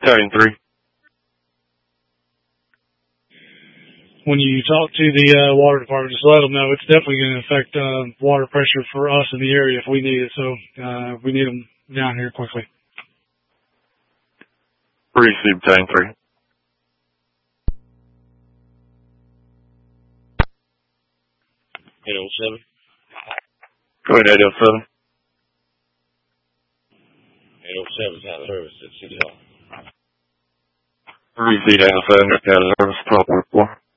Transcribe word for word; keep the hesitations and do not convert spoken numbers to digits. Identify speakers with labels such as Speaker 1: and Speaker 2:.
Speaker 1: Battalion three.
Speaker 2: When you talk to the uh, water department, just let them know it's definitely going to affect uh, water pressure for us in the area if we need it. So uh, we need them down here quickly.
Speaker 1: Received, Battalion three.
Speaker 3: eight oh seven.
Speaker 1: Go ahead, eight oh seven.
Speaker 3: eight oh seven is out of service at City Hall.
Speaker 1: Received, eight oh seven. Out of service, twelve point four.